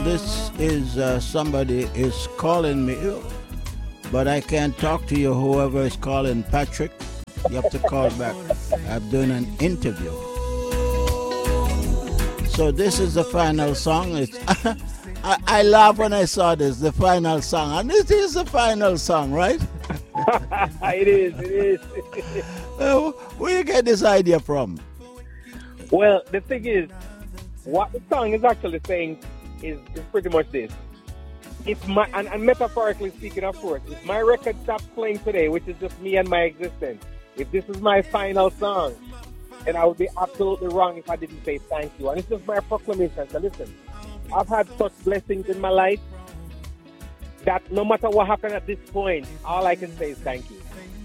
this is somebody is calling me, but I can't talk to you. Whoever is calling, Patrick, you have to call back. I'm doing an interview. So this is the final song. It's I laughed when I saw this, the final song, and this is the final song, right? It is. Where you get this idea from? Well, the thing is, what the song is actually saying is pretty much this. If my and metaphorically speaking, of course, if my record stops playing today, which is just me and my existence, if this is my final song, then I would be absolutely wrong if I didn't say thank you. And it's just my proclamation. So listen, I've had such blessings in my life that no matter what happened at this point, all I can say is thank you.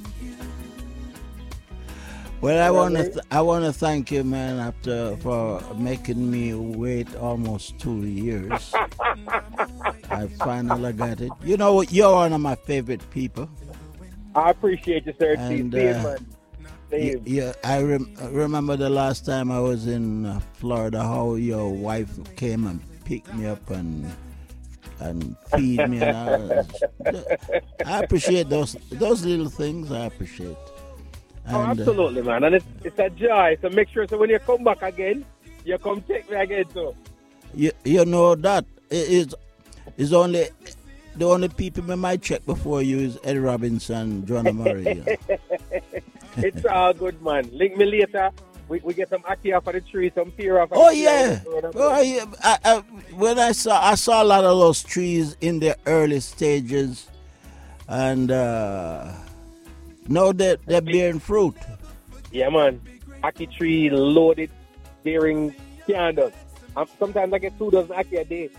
Well, I want to thank you, man, for making me wait almost 2 years. I finally got it. You know what? You're one of my favorite people. I appreciate you, sir. And, yeah, I remember the last time I was in Florida, how your wife came and picked me up and feed me. And I appreciate those little things. I appreciate. And, absolutely, man. And it's a joy. So make sure so when you come back again, you come take me again too. You know that is only the only people in my check before you is Eddie Robinson, Joanna Murray. It's all good, man. Link me later. We get some ackee off of the tree, some pear off of the tree. Oh yeah. When I saw a lot of those trees in their early stages, and now they're bearing fruit. Yeah, man. Ackee tree loaded, bearing candles. Sometimes I get 2 dozen ackee a day.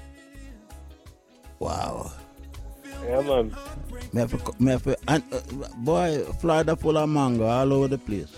Wow. Yeah, man. Boy, Florida full of mango all over the place.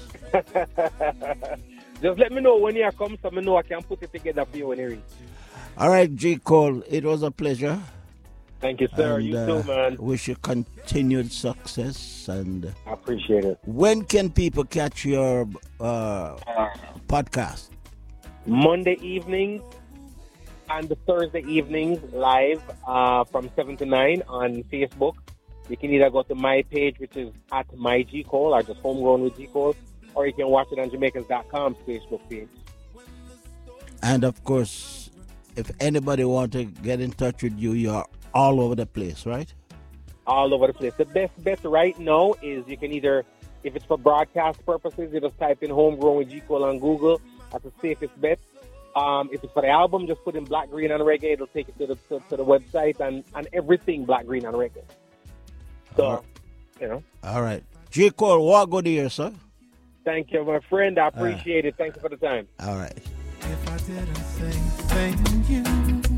Just let me know when you come so I know I can put it together for you when you reach. All right, G. Cole, it was a pleasure. Thank you, sir. And, you too, man. Wish you continued success. And I appreciate it. When can people catch your podcast? Monday evenings and the Thursday evenings live from 7 to 9 on Facebook. You can either go to my page, which is at MyGCole, or just Homegrown with G. Cole, or you can watch it on Jamaicans.com's Facebook page. And of course, if anybody wants to get in touch with you, you're all over the place, right? All over the place. The best bet right now is you can either, if it's for broadcast purposes, you just type in Homegrown with G. Cole on Google. That's the safest bet. If it's for the album, just put in Black, Green, and Reggae. It'll take you to the website and everything Black, Green, and Reggae. So, All right. G. Cole, walk good here, sir. Thank you, my friend. I appreciate it. Thank you for the time. All right. If I didn't say thank you.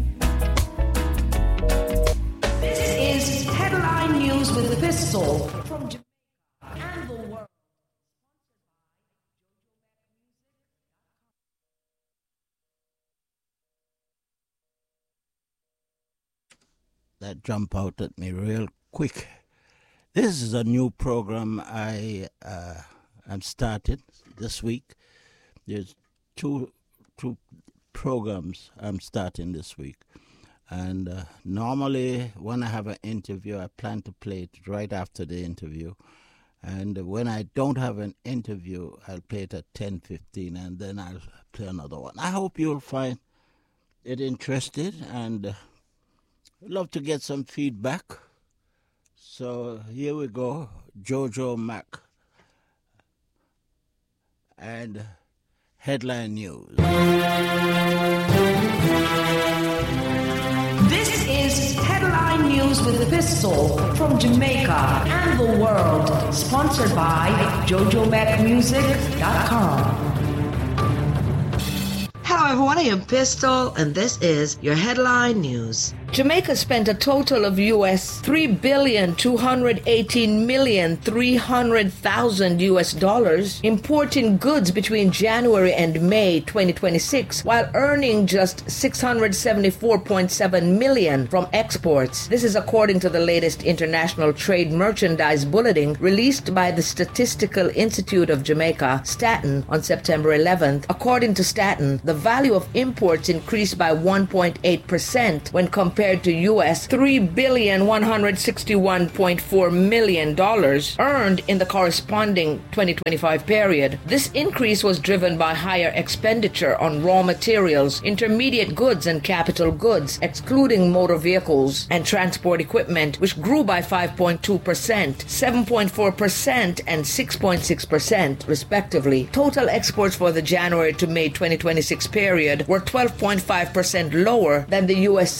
This is Headline News with Pistol from Jamaica and the world. That jump out at me real quick. This is a new program I'm started this week. There's two programs I'm starting this week. And normally when I have an interview, I plan to play it right after the interview. And when I don't have an interview, I'll play it at 10:15, and then I'll play another one. I hope you'll find it interesting, and I'd love to get some feedback. So here we go, Jojo Mac and Headline News. This is Headline News with Pistol from Jamaica and the world, sponsored by JojoMacMusic.com. Hello everyone, I am Pistol, and this is your Headline News. Jamaica spent a total of US $3,218,300,000 importing goods between January and May 2026, while earning just $674.7 million from exports. This is according to the latest International Trade Merchandise Bulletin released by the Statistical Institute of Jamaica, Staten, on September 11th. According to Staten, the value value of imports increased by 1.8% when compared to US $3,161.4 million earned in the corresponding 2025 period. This increase was driven by higher expenditure on raw materials, intermediate goods, and capital goods, excluding motor vehicles and transport equipment, which grew by 5.2%, 7.4%, and 6.6%, respectively. Total exports for the January to May 2026 period were 12.5% lower than the US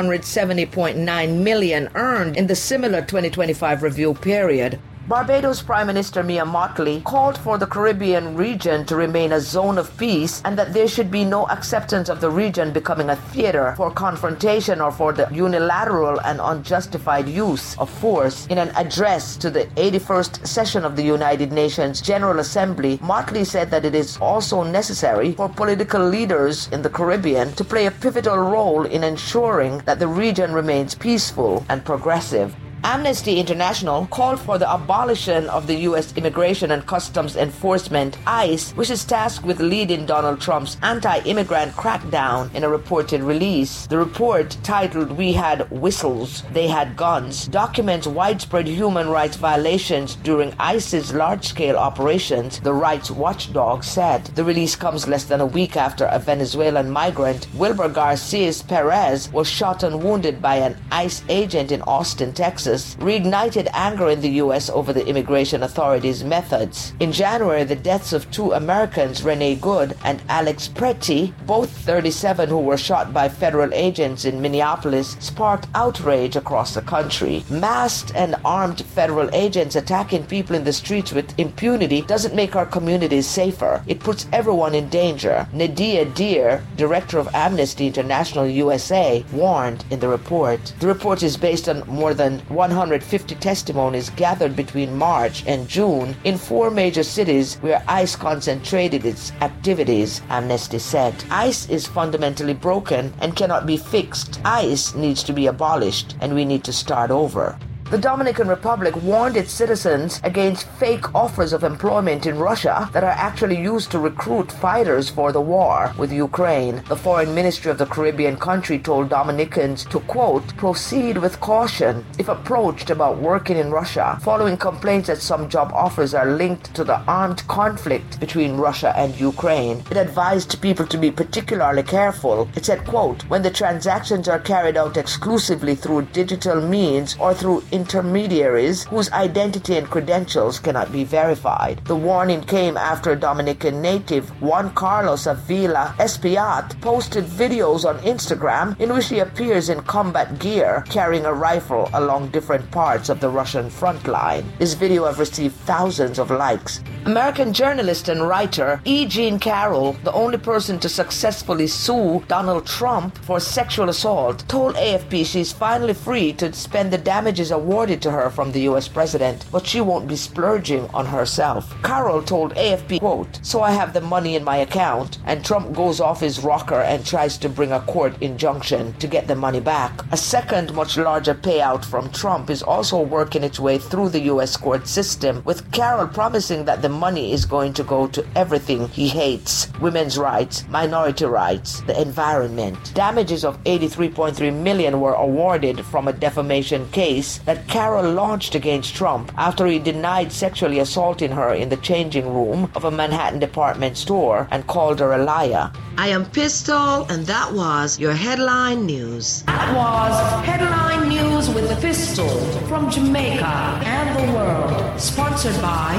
$770.9 million earned in the similar 2025 review period. Barbados Prime Minister Mia Mottley called for the Caribbean region to remain a zone of peace and that there should be no acceptance of the region becoming a theater for confrontation or for the unilateral and unjustified use of force. In an address to the 81st session of the United Nations General Assembly, Mottley said that it is also necessary for political leaders in the Caribbean to play a pivotal role in ensuring that the region remains peaceful and progressive. Amnesty International called for the abolition of the U.S. Immigration and Customs Enforcement, ICE, which is tasked with leading Donald Trump's anti-immigrant crackdown in a reported release. The report, titled "We Had Whistles, They Had Guns," documents widespread human rights violations during ICE's large-scale operations, the rights watchdog said. The release comes less than a week after a Venezuelan migrant, Wilber Garces Perez, was shot and wounded by an ICE agent in Austin, Texas, reignited anger in the U.S. over the immigration authorities' methods. In January, the deaths of two Americans, Renee Good and Alex Pretty, both 37, who were shot by federal agents in Minneapolis, sparked outrage across the country. Masked and armed federal agents attacking people in the streets with impunity doesn't make our communities safer. It puts everyone in danger. Nadia Deer, director of Amnesty International USA, warned in the report. The report is based on more than 150 testimonies gathered between March and June in 4 major cities where ICE concentrated its activities, Amnesty said. ICE is fundamentally broken and cannot be fixed. ICE needs to be abolished, and we need to start over. The Dominican Republic warned its citizens against fake offers of employment in Russia that are actually used to recruit fighters for the war with Ukraine. The Foreign Ministry of the Caribbean country told Dominicans to, quote, proceed with caution if approached about working in Russia, following complaints that some job offers are linked to the armed conflict between Russia and Ukraine. It advised people to be particularly careful. It said, quote, when the transactions are carried out exclusively through digital means or through intermediaries whose identity and credentials cannot be verified. The warning came after Dominican native Juan Carlos Avila Espiat posted videos on Instagram in which he appears in combat gear carrying a rifle along different parts of the Russian front line. This video has received thousands of likes. American journalist and writer E. Jean Carroll, the only person to successfully sue Donald Trump for sexual assault, told AFP she's finally free to spend the damages awarded to her from the U.S. president, but she won't be splurging on herself. Carroll told AFP, quote, so I have the money in my account, and Trump goes off his rocker and tries to bring a court injunction to get the money back. A second, much larger payout from Trump is also working its way through the U.S. court system, with Carroll promising that the money is going to go to everything he hates: women's rights, minority rights, the environment. Damages of $83.3 million were awarded from a defamation case that Carroll launched against Trump after he denied sexually assaulting her in the changing room of a Manhattan department store and called her a liar. I am Pistol, and that was your headline news. That was Headline News with the Pistol from Jamaica and the world. Sponsored by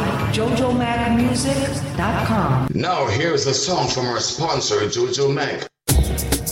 JojoMagMusic.com. Now here's a song from our sponsor, Jojo Mag.